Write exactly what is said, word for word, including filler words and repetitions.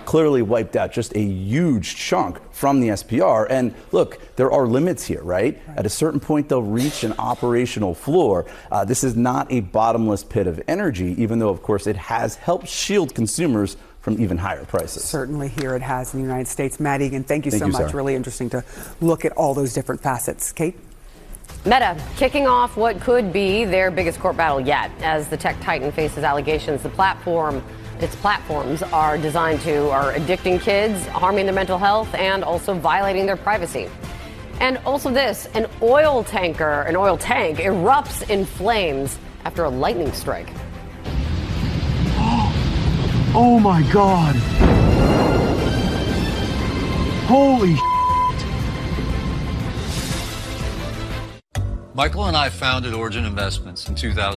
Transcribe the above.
clearly wiped out just a huge chunk from the S P R. And look, there are limits here, right? right. At a certain point, they'll reach an operational floor. Uh, this is not a bottomless pit of energy, even though, of course, it has helped shield consumers from even higher prices. Certainly here it has in the United States. Matt Egan, thank you thank so you, much. Sarah. Really interesting to look at all those different facets. Kate? Meta kicking off what could be their biggest court battle yet. As the tech titan faces allegations, the platform, its platforms are designed to, are addicting kids, harming their mental health, and also violating their privacy. And also this, an oil tanker, an oil tank erupts in flames after a lightning strike. Oh my God. Holy shit. Michael and I founded Origin Investments in two thousand.